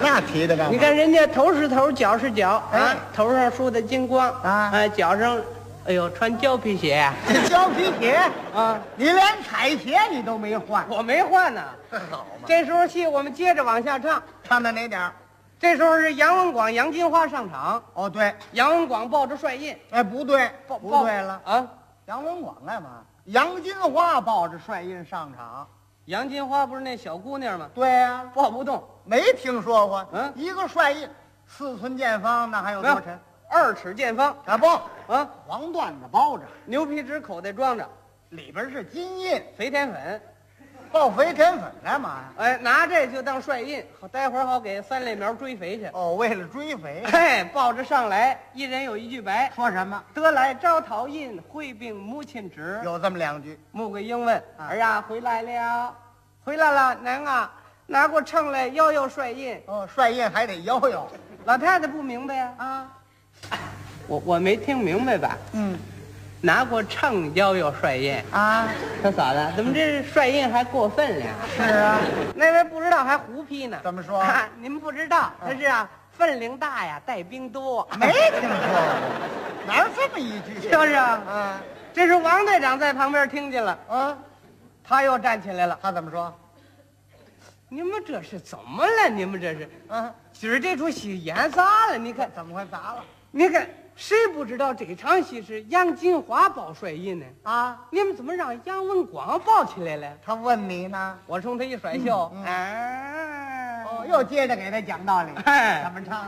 那提的干嘛？ 你看人家头是头，脚是脚啊，头上梳的金光啊， 脚上，哎呦，穿胶皮鞋呀， 这胶皮鞋啊， 你连彩鞋你都没换， 我没换呢。 好嘛？ 这时候戏我们接着往下唱， 唱到哪点儿？ 这时候是杨文广、杨金花上场， 哦，对， 杨文广抱着帅印， 哎，不对， 抱不对了， 啊！ 杨文广干嘛？杨金花抱着帅印上场。 杨金花不是那小姑娘吗？ 对呀、 抱不动， 没听说过。 嗯一个帅印，4寸见方，那还有多沉？ 2尺见方啊不， 啊， 黄缎子包着， 牛皮纸口袋装着， 里边是金印， 肥田粉， 爆肥田粉干嘛呀？ 哎，拿这就当帅印，好待会儿好给3类苗追肥去。 哦，为了追肥。 嘿，抱着上来，一人有一句白， 说什么？ 得来招讨印，会并母亲旨。 有这么2句。 穆桂英问：“ 啊儿啊，回来了，回来了，娘啊，拿过秤来摇摇帅印。” 哦，帅印还得摇摇。 老太太不明白呀， 啊， 我没听明白吧？ 嗯， 拿过秤摇摇帅印， 啊， 他嫂子怎么这帅印还过分了？ 是啊， 那位不知道还胡批呢。 怎么说？ 啊，你们不知道，他是啊，分量大呀，带兵多， 没听说过，哪有这么一句？ 是不是啊？ 啊这是王队长在旁边听见了， 啊， 他又站起来了。 他怎么说？ 你们这是怎么了？你们这是啊， 今儿这出戏演砸了？你看， 怎么会砸了？ 你看，谁不知道这场戏是杨金花抱帅印呢？ 啊， 你们怎么让杨文广抱起来了？ 他问你呢？ 我冲他一甩袖， 嗯哎， 哦，又接着给他讲道理。 哎怎么唱？